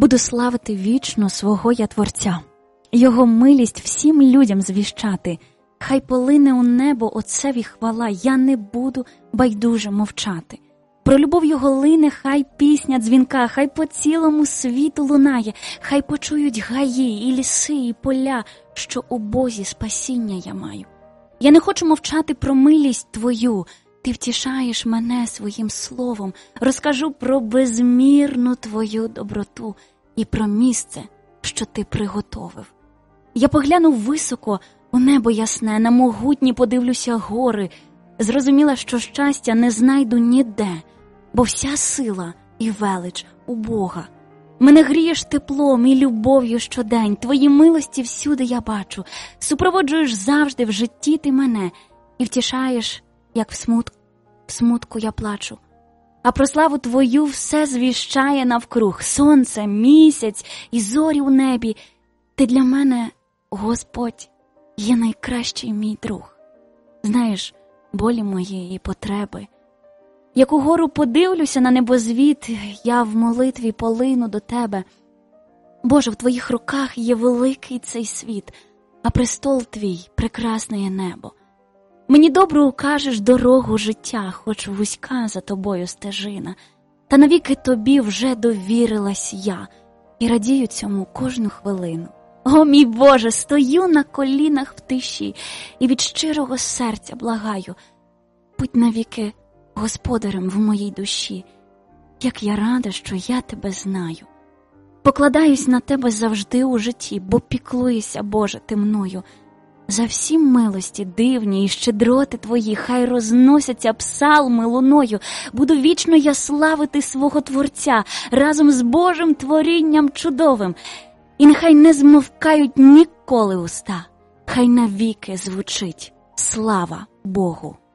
Буду славити вічно свого я Творця, Його милість всім людям звіщати. Хай полине у небо Отцеві хвала, я не буду байдуже мовчати. Про любов Його лине, хай пісня дзвінка, хай по цілому світу лунає, хай почують гаї, і ліси, і поля, що у Бозі спасіння я маю. Я не хочу мовчати про милість Твою, Ти втішаєш мене своїм словом, розкажу про безмірну Твою доброту і про місце, що Ти приготовив. Я погляну високо у небо ясне, на могутні подивлюся гори, зрозуміла, що щастя не знайду ніде, бо вся сила і велич у Бога. Мене грієш теплом і любов'ю щодень, Твої милості всюди я бачу, супроводжуєш завжди в житті Ти мене і втішаєш, як в смутку я плачу. А про славу Твою все звіщає навкруг, сонце, місяць і зорі у небі. Ти для мене, Господь, є найкращий мій друг. Знаєш болі мої і потреби. Як угору подивлюся на небозвід, я в молитві полину до Тебе. Боже, в Твоїх руках є великий цей світ, а престол Твій – прекрасне є небо. Мені добре укажеш дорогу життя, хоч вузька за Тобою стежина. Та навіки Тобі вже довірилась я і радію цьому кожну хвилину. О, мій Боже, стою на колінах в тиші і від щирого серця благаю, будь навіки господарем в моїй душі, як я рада, що я Тебе знаю. Покладаюсь на Тебе завжди у житті, бо піклуєшся, Боже, Ти мною. За всі милості дивні і щедроти Твої, хай розносяться псалми луною. Буду вічно я славити свого Творця разом з Божим творінням чудовим. І нехай не змовкають ніколи уста, хай навіки звучить слава Богу.